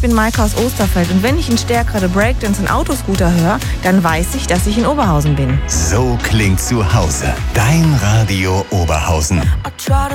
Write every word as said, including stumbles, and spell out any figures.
bin Maike aus Osterfeld und wenn ich in stärkere Breakdance und Autoscooter höre, dann weiß ich, dass ich in Oberhausen bin. So klingt zu Hause. Dein Radio Oberhausen.